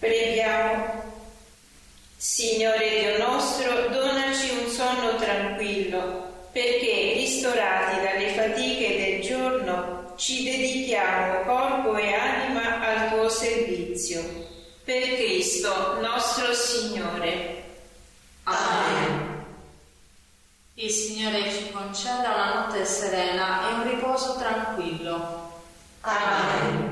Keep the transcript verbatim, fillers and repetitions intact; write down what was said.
Preghiamo. Signore Dio nostro, donaci un sonno tranquillo, perché, ristorati dalle fatiche del giorno, ci dedichiamo corpo e anima al tuo servizio. Per Cristo nostro Signore. Amen. Il Signore ci conceda una notte serena e un riposo tranquillo. Amen.